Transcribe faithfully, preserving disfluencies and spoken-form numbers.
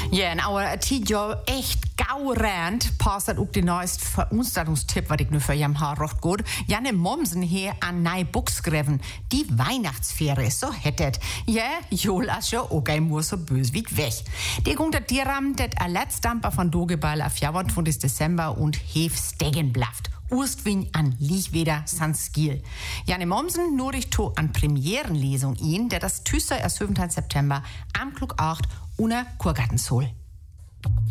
Ja, en oude tid jo echt gaurand passet op de neueste Veranstaltungstipp, was ich nur für jam har rocht gut. Janne Mommsen hier an nei Buch skriven. Die Weihnachtsferie, so hättet. Ja, jol as jo auch ein Mur so bös wie weg. Die gungt dat diram, det a letztamper von Dogeball auf vierundzwanzigsten Dezember und hef stegen blaft. Urstwin an Lichweder Sanskil. Janne Mommsen nur ich to an Premierenlesung ihn, der das Tüsser erst siebzehnten September am Klug acht ohne Kurgartensohl.